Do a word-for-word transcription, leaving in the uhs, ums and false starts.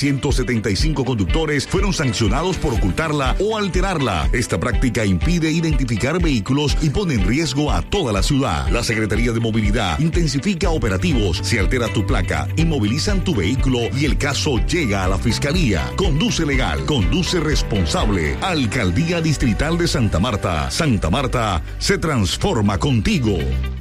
trescientos setenta y cinco conductores fueron sancionados por ocultarla o alterarla. Esta práctica impide identificar vehículos y pone en riesgo a toda la ciudad. La Secretaría de Movilidad intensifica operativos. Si altera tu placa, inmovilizan tu vehículo y el caso llega a la Fiscalía. Conduce legal, conduce responsable. Alcaldía Distrital de Santa Marta. Santa Marta se transforma contigo.